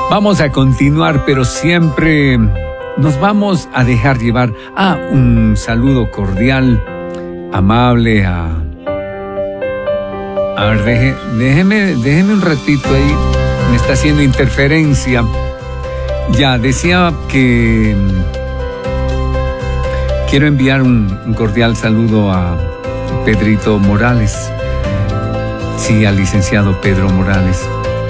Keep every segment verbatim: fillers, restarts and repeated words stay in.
Vamos a continuar, pero siempre nos vamos a dejar llevar. Ah, un saludo cordial, amable a... A ver, deje, déjeme, déjeme un ratito ahí. Me está haciendo interferencia. Ya, decía que quiero enviar un, un cordial saludo a Pedrito Morales. Sí, al licenciado Pedro Morales.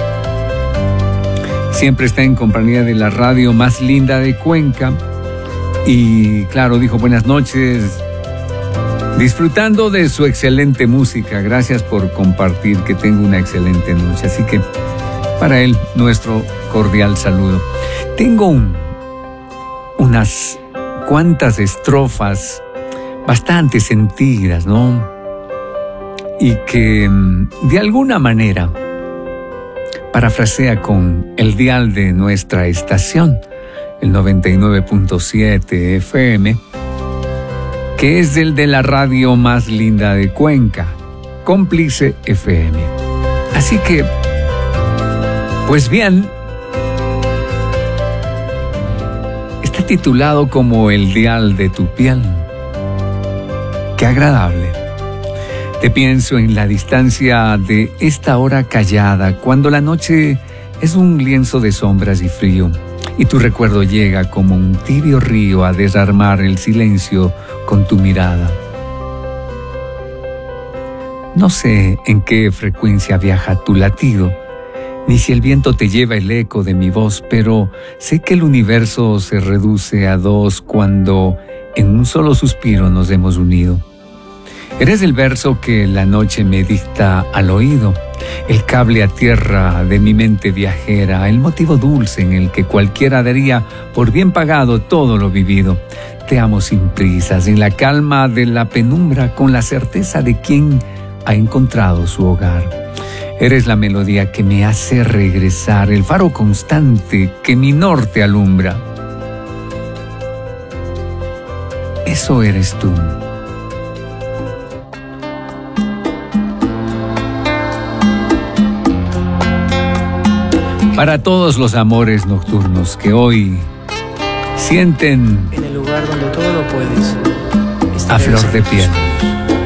Siempre está en compañía de la radio más linda de Cuenca. Y claro, dijo buenas noches. Disfrutando de su excelente música. Gracias por compartir, que tengo una excelente noche. Así que para él, nuestro cordial saludo. Tengo un, unas cuantas estrofas bastante sentidas, ¿no? Y que de alguna manera parafrasea con el dial de nuestra estación, el noventa y nueve punto siete F M, que es el de la radio más linda de Cuenca, Cómplice F M. Así que, pues bien, está titulado como El dial de tu piel. Qué agradable. Te pienso en la distancia de esta hora callada, cuando la noche es un lienzo de sombras y frío, y tu recuerdo llega como un tibio río a desarmar el silencio con tu mirada. No sé en qué frecuencia viaja tu latido, ni si el viento te lleva el eco de mi voz, pero sé que el universo se reduce a dos cuando en un solo suspiro nos hemos unido. Eres el verso que la noche me dicta al oído, el cable a tierra de mi mente viajera, el motivo dulce en el que cualquiera daría por bien pagado todo lo vivido. Te amo sin prisas, en la calma de la penumbra, con la certeza de quien ha encontrado su hogar. Eres la melodía que me hace regresar, el faro constante que mi norte alumbra. Eso eres tú. Para todos los amores nocturnos que hoy sienten en el lugar donde todo lo puedes, a flor de piel.